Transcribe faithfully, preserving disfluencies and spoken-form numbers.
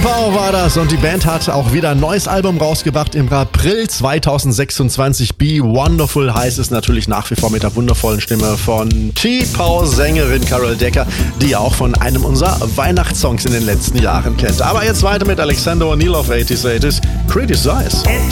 T-Pow war das und die Band hat auch wieder ein neues Album rausgebracht im April zweitausendsechsundzwanzig. Be Wonderful heißt es natürlich nach wie vor mit der wundervollen Stimme von T-Pow, Sängerin Carol Decker, die ihr auch von einem unserer Weihnachtssongs in den letzten Jahren kennt. Aber jetzt weiter mit Alexander O'Neill auf eighties eighties, Criticize.